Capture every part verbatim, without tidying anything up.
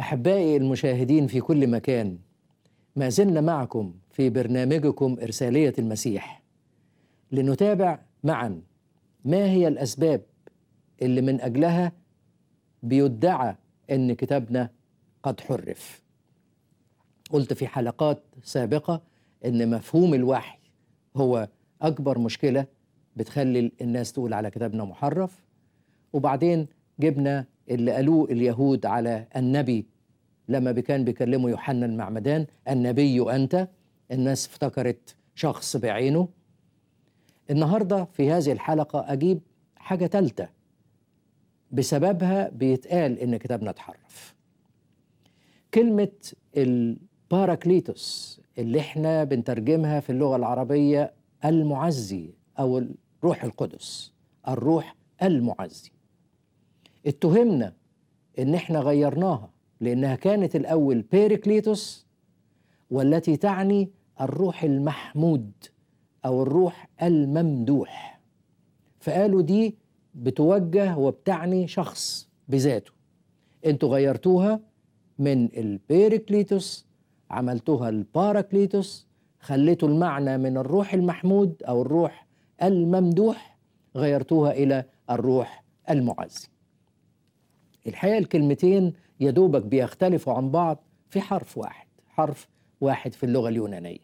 أحبائي المشاهدين في كل مكان، ما زلنا معكم في برنامجكم إرسالية المسيح لنتابع معا ما هي الأسباب اللي من أجلها بيدعى أن كتابنا قد حرف. قلت في حلقات سابقة أن مفهوم الوحي هو أكبر مشكلة بتخلي الناس تقول على كتابنا محرف، وبعدين جبنا اللي قالوه اليهود على النبي لما كان بيكلموا يوحنا المعمدان: النبي أنت. الناس افتكرت شخص بعينه. النهاردة في هذه الحلقة أجيب حاجة تالتة بسببها بيتقال إن كتابنا اتحرف. كلمة الباراكليتوس اللي احنا بنترجمها في اللغة العربية المعزي أو الروح القدس، الروح المعزي، اتهمنا إن احنا غيرناها لأنها كانت الأول بيريكليتوس، والتي تعني الروح المحمود أو الروح الممدوح، فقالوا دي بتوجه وبتعني شخص بذاته. انتوا غيرتوها من البيريكليتوس عملتوها الباراكليتوس، خليتوا المعنى من الروح المحمود أو الروح الممدوح غيرتوها إلى الروح المعزي. الحقيقة الكلمتين يدوبك بيختلفوا عن بعض في حرف واحد، حرف واحد في اللغة اليونانية.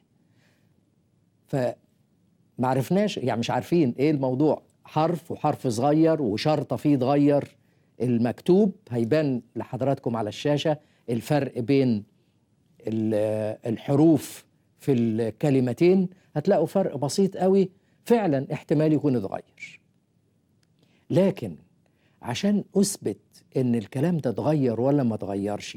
فمعرفناش، يعني مش عارفين ايه الموضوع، حرف وحرف صغير وشرطة فيه تغير المكتوب. هيبان لحضراتكم على الشاشة الفرق بين الحروف في الكلمتين، هتلاقوا فرق بسيط قوي، فعلا احتمال يكون اتغير. لكن عشان أثبت إن الكلام ده اتغير ولا ما اتغيرش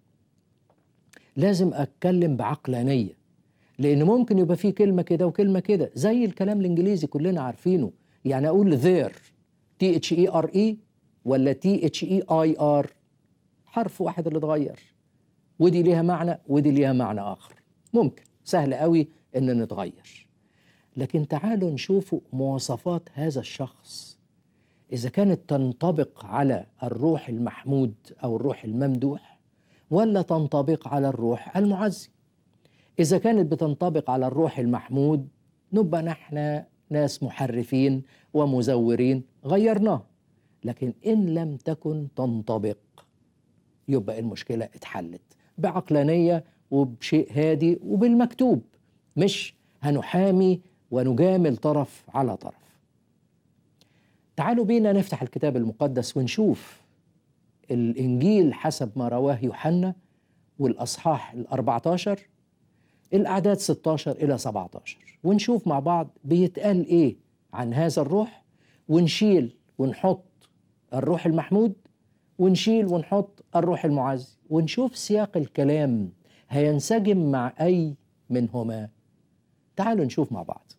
لازم أتكلم بعقلانية، لأن ممكن يبقى فيه كلمة كده وكلمة كده، زي الكلام الإنجليزي كلنا عارفينه. يعني أقول there تي اتش اي ار اي ولا تي اتش اي اي ار، حرف واحد اللي اتغير، ودي ليها معنى ودي ليها معنى آخر. ممكن سهل قوي إن نتغير. لكن تعالوا نشوفوا مواصفات هذا الشخص إذا كانت تنطبق على الروح المحمود أو الروح الممدوح ولا تنطبق على الروح المعزي. إذا كانت بتنطبق على الروح المحمود نبقى نحن ناس محرفين ومزورين غيرناه، لكن إن لم تكن تنطبق يبقى المشكلة اتحلت بعقلانية وبشيء هادي وبالمكتوب، مش هنحامي ونجامل طرف على طرف. تعالوا بينا نفتح الكتاب المقدس ونشوف الإنجيل حسب ما رواه يوحنا والأصحاح الأربعة عشر، الأعداد ستة عشر إلى سبعة عشر، ونشوف مع بعض بيتقال إيه عن هذا الروح، ونشيل ونحط الروح المحمود ونشيل ونحط الروح المعزي، ونشوف سياق الكلام هينسجم مع أي منهما. تعالوا نشوف مع بعض.